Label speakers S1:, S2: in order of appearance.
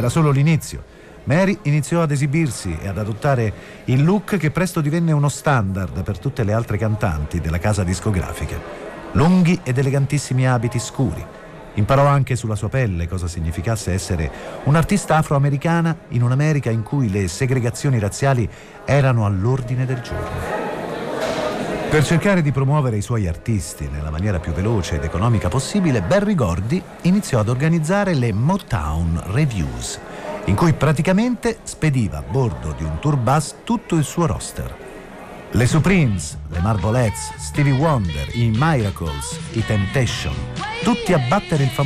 S1: era solo l'inizio. Mary iniziò ad esibirsi e ad adottare il look che presto divenne uno standard per tutte le altre cantanti della casa discografica. Lunghi ed elegantissimi abiti scuri. Imparò anche sulla sua pelle cosa significasse essere un'artista afroamericana in un'America in cui le segregazioni razziali erano all'ordine del giorno. Per cercare di promuovere i suoi artisti nella maniera più veloce ed economica possibile, Berry Gordy iniziò ad organizzare le Motown Reviews, in cui praticamente spediva a bordo di un tour bus tutto il suo roster. Le Supremes, le Marvelettes, Stevie Wonder, i Miracles, i Temptation, tutti a battere il famoso